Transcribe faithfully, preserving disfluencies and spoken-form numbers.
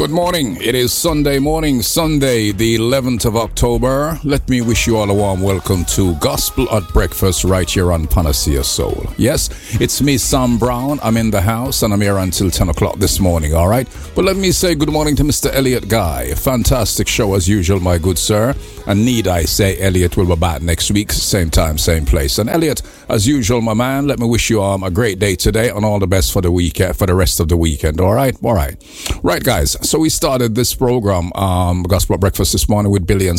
Good morning. It is Sunday morning, Sunday, the eleventh of October. Let me wish you all a warm welcome to Gospel at Breakfast right here on Panacea Soul. Yes, it's me, Sam Brown. I'm in the house and I'm here until ten o'clock this morning, all right? But let me say good morning to Mister Elliot Guy. Fantastic show as usual, my good sir. And need I say, Elliot will be back next week, same time, same place. And Elliot, as usual, my man, let me wish you um, a great day today and all the best for the weekend, for the rest of the weekend, all right? All right. Right, guys. So we started this program, um, Gospel at Breakfast this morning with Billy and